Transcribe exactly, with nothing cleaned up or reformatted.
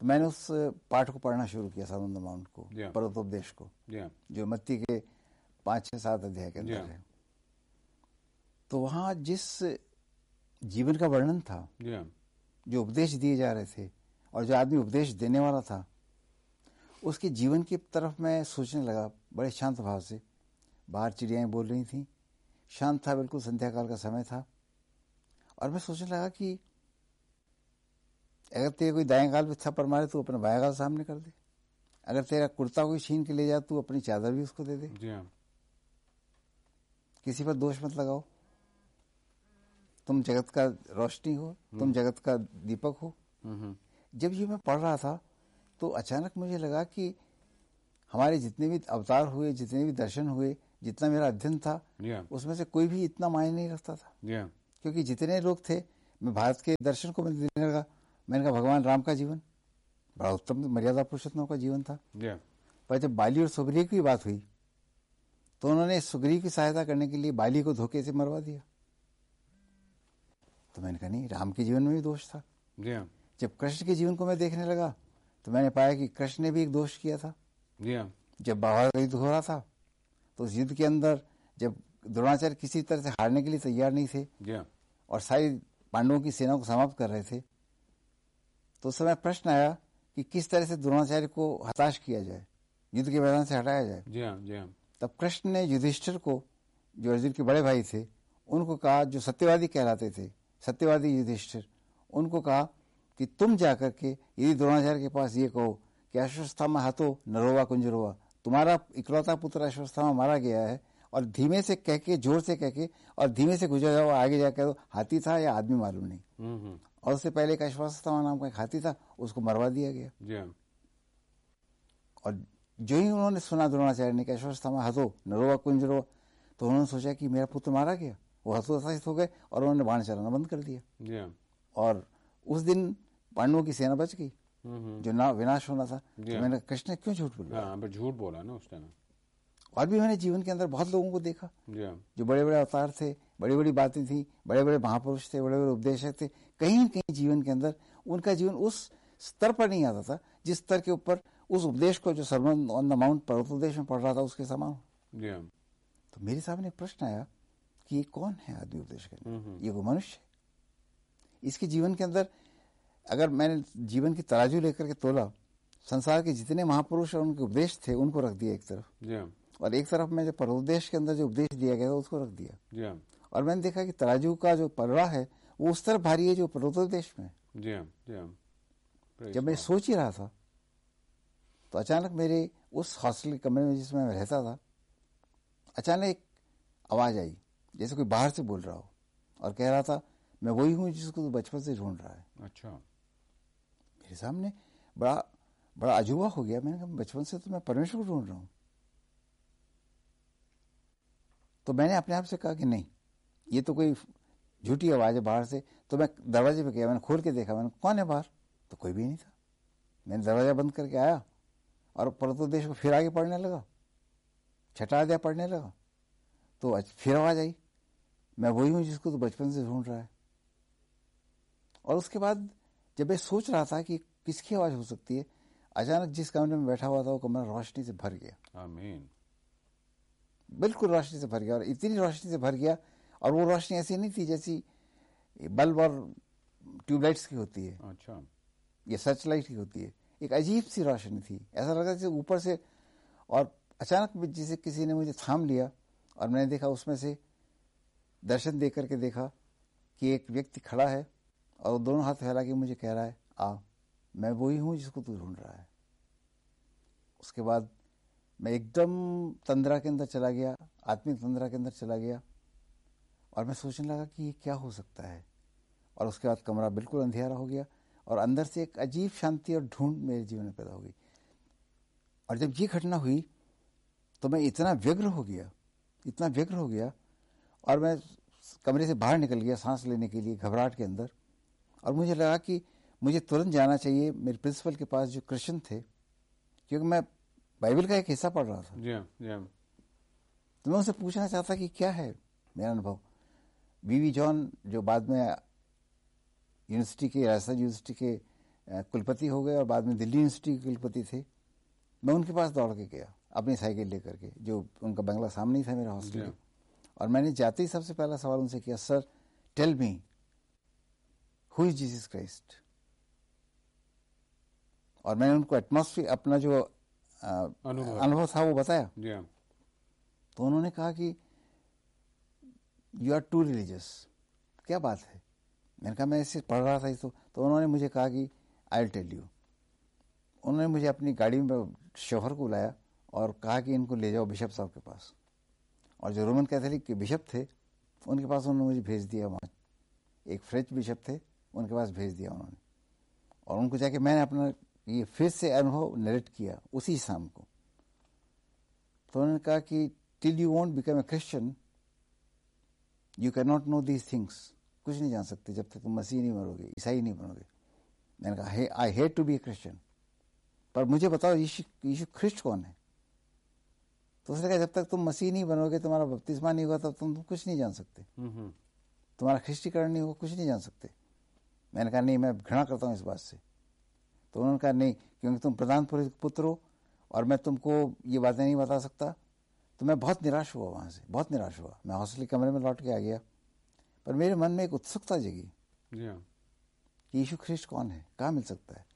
तो मैंने उस पाठ को पढ़ना शुरू किया, सर्मन ऑन द माउंट को, yeah. पर्वतोपदेश को, yeah. जो मत्ती के पांच छह सात अध्याय के अंदर yeah. है। तो वहां जिस जीवन का वर्णन था, yeah. जो उपदेश दिए जा रहे थे और जो आदमी उपदेश देने वाला था, उसके जीवन की तरफ मैं सोचने लगा बड़े शांत भाव से। बाहर चिड़ियाएं बोल रही थी, शांत था, बिल्कुल संध्या काल का समय था। और मैं सोचने लगा कि अगर तेरे कोई दाएं गाल पे थप्पड़ मारे तो अपना बाएं गाल सामने कर दे, अगर तेरा कुर्ता कोई छीन के ले जा तू अपनी चादर भी उसको दे दे। yeah. किसी पर दोष मत लगाओ। तुम जगत का रोशनी हो, तुम जगत का दीपक हो। mm-hmm. जब ये मैं पढ़ रहा था तो अचानक मुझे लगा कि हमारे जितने भी अवतार हुए, जितने भी दर्शन हुए, जितना मेरा अध्ययन था, yeah. उसमें से कोई भी इतना मायने नहीं रखता था। yeah. क्योंकि जितने लोग थे, मैं भारत के दर्शन को मैं देने लगा। मैंने कहा भगवान राम का जीवन बड़ा उत्तम मर्यादा पुरुषोत्तम का जीवन था। yeah. पर जब बाली और सुग्रीव की बात हुई तो उन्होंने सुग्रीव की सहायता करने के लिए बाली को धोखे से मरवा दिया। तो मैंने कहा नहीं, राम के जीवन में भी दोष था। yeah. जब कृष्ण के जीवन को मैं देखने लगा तो मैंने पाया कि कृष्ण ने भी एक दोष किया था। yeah. जब महाभारत युद्ध हो रहा था तो उस युद्ध के अंदर जब द्रोणाचार्य किसी तरह से हारने के लिए तैयार नहीं थे yeah. और सारी पांडवों की सेना को समाप्त कर रहे थे, तो उस समय प्रश्न आया कि किस तरह से द्रोणाचार्य को हताश किया जाए, युद्ध के मैदान से हटाया जाए। yeah. yeah. तब कृष्ण ने युधिष्ठिर को, जो अर्जुन के बड़े भाई थे, उनको कहा, जो सत्यवादी कहलाते थे, सत्यवादी युधिष्ठिर, उनको कहा कि तुम जाकर के यदि द्रोणाचार्य के पास ये कहो कि अश्वत्थामा हतो नरोवा कुंजरोवा, तुम्हारा इकलौता पुत्र अश्वत्थामा मारा गया है, और धीमे से कह के, जोर से कह के और धीमे से गुजर जाओ, आगे जाकर दो हाथी था या आदमी मालूम नहीं। mm-hmm. और उससे पहले एक अश्वत्थामा नाम का एक हाथी था, उसको मरवा दिया गया। yeah. और जो ही उन्होंने सुना द्रोणाचार्य ने कि अश्वत्थामा हतो नरोवा कुंजरोवा, तो उन्होंने सोचा कि मेरा पुत्र मारा गया, वो हतोत्साहित हो गए और उन्होंने बाण चलाना बंद कर दिया। yeah. और उस दिन पांडवों की सेना बच गई, mm-hmm. जो ना विनाश होना था। yeah. तो मैंने कृष्ण ने क्यों झूठ बोला? हाँ, झूठ बोला ना उस टाइम। और भी मैंने जीवन के अंदर बहुत लोगों को देखा yeah. जो बड़े बड़े अवतार थे, बड़ी बड़ी बातें थी, बड़े बड़े महापुरुष थे, बड़े बड़े उपदेशक थे, कहीं न कहीं जीवन के अंदर उनका जीवन उस स्तर पर नहीं आता था जिस स्तर के ऊपर उस उपदेश को, जो सर्मन ऑन द माउंट पर्वतोपदेश में पढ़ रहा था, उसके समान। yeah. तो मेरे सामने प्रश्न आया कि ये कौन है आदमी उपदेश करने? mm-hmm. ये कोई मनुष्य है? इसके जीवन के अंदर अगर मैंने जीवन की तराजू लेकर के तोला, संसार के जितने महापुरुष और उनके उपदेश थे उनको रख दिया एक तरफ, yeah. और एक तरफ में जो पर्वोपदेश के अंदर जो उपदेश दिया गया था उसको रख दिया। yeah. और मैंने देखा कि तराजू का जो पलड़ा है वो उस तरफ भारी है जो पर्वतोपदेश में। yeah. yeah. जब मैं सोच ही रहा था तो अचानक मेरे उस हॉस्टल के कमरे में जिसमें मैं रहता था, अचानक एक आवाज आई जैसे कोई बाहर से बोल रहा हो और कह रहा था, मैं वही हूं जिसको तू बचपन से ढूंढ रहा है। अच्छा। मेरे सामने बड़ा बड़ा अजूबा हो गया। मैंने कहा बचपन से तो मैं परमेश्वर को ढूंढ रहा हूं। तो मैंने अपने आप से कहा कि नहीं, ये तो कोई झूठी आवाज है बाहर से। तो मैं दरवाजे पे गया, मैंने खोल के देखा, मैंने कौन है बाहर, तो कोई भी नहीं था। मैंने दरवाजा बंद करके आया और पर्वतोपदेश को फिर आगे पढ़ने लगा, छठा अध्याय पढ़ने लगा। तो फिर आवाज आई, मैं वही हूं जिसको तो बचपन से ढूंढ रहा है। और उसके बाद जब मैं सोच रहा था कि किसकी आवाज हो सकती है, अचानक जिस कमरे में बैठा हुआ था वो कमरा रोशनी से भर गया। आमीन। बिल्कुल रोशनी से भर गया, और इतनी रोशनी से भर गया, और वो रोशनी ऐसी नहीं थी जैसी बल्ब और ट्यूबलाइट्स की होती है। अच्छा। ये सर्च लाइट की होती है। एक अजीब सी रोशनी थी, ऐसा लगा जैसे ऊपर से, और अचानक जिसे किसी ने मुझे थाम लिया और मैंने देखा, उसमें से दर्शन दे करके देखा कि एक व्यक्ति खड़ा है और दोनों हाथ फैला के मुझे कह रहा है, आ, मैं वही हूं जिसको तू ढूंढ रहा है। उसके बाद मैं एकदम तंद्रा के अंदर चला गया, आत्मिक तंद्रा के अंदर चला गया, और मैं सोचने लगा कि ये क्या हो सकता है। और उसके बाद कमरा बिल्कुल अंधेरा हो गया और अंदर से एक अजीब शांति और ढूंढ मेरे जीवन में पैदा हो गई। और जब ये घटना हुई तो मैं इतना व्यग्र हो गया, इतना व्यग्र हो गया, और मैं कमरे से बाहर निकल गया सांस लेने के लिए घबराहट के अंदर। और मुझे लगा कि मुझे तुरंत जाना चाहिए मेरे प्रिंसिपल के पास जो क्रिश्चियन थे, क्योंकि मैं बाइबल का एक हिस्सा पढ़ रहा था। yeah, yeah. तो मैं उनसे पूछना चाहता कि क्या है मेरा अनुभव। वीवी जॉन, जो बाद में यूनिवर्सिटी के, राजस्थान यूनिवर्सिटी के कुलपति हो गए और बाद में दिल्ली यूनिवर्सिटी के कुलपति थे। मैं उनके पास दौड़ के गया अपनी साइकिल लेकर के, जो उनका बंगला सामने ही था मेरा हॉस्टल के, और मैंने जाते ही सबसे पहला सवाल उनसे किया, sir tell me who is Jesus Christ. और मैंने उनको एटमॉस्फेयर, अपना जो अनुभव था वो बताया। yeah. तो उन्होंने कहा कि यू आर टू रिलीजियस। क्या बात है? मैंने कहा मैं इसे पढ़ रहा था तो, तो उन्होंने मुझे कहा कि आई विल टेल यू। उन्होंने मुझे अपनी गाड़ी में शोहर को बुलाया और कहा कि इनको ले जाओ बिशप साहब के पास। और जो रोमन कैथोलिक के बिशप थे उनके पास उन्होंने मुझे भेज दिया। वहाँ एक फ्रेंच बिशप थे, उनके पास भेज दिया उन्होंने, और उनको जाके मैंने अपना ये फिर से अनुभव नरेट किया उसी शाम को। तो उन्होंने कहा कि till you won't become a Christian you can not know these things. कुछ नहीं जान सकते जब तक तुम मसीह नहीं बनोगे, ईसाई नहीं बनोगे। मैंने कहा I hate to be A Christian, पर मुझे बताओ यीशु यीशु ख्रिस्ट कौन है? तो उसने कहा जब तक तुम मसीह नहीं बनोगे, तुम्हारा बपतिस्मा नहीं होगा, तब तुम कुछ नहीं जान सकते, तुम्हारा ख्रिस्टीकरण नहीं होगा, कुछ नहीं जान सकते। मैंने कहा नहीं, मैं घृणा करता हूँ इस बात से। तो उन्होंने कहा नहीं, क्योंकि तुम प्रधान पुत्र हो और मैं तुमको ये बातें नहीं बता सकता। तो मैं बहुत निराश हुआ, वहाँ से बहुत निराश हुआ। मैं हॉस्टल के कमरे में लौट के आ गया, पर मेरे मन में एक उत्सुकता जगी कि यीशु ख्रिस्ट कौन है, कहाँ मिल सकता है।